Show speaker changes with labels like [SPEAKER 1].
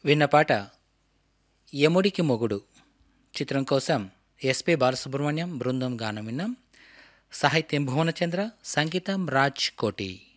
[SPEAKER 1] విన్న పాట యముడికి మొగుడు చిత్రం కోసం ఎస్పి బాలసుబ్రహ్మణ్యం బృందం గానం విన్నాం. సాహిత్యం భువనచంద్ర, సంగీతం రాజ్ కోటి.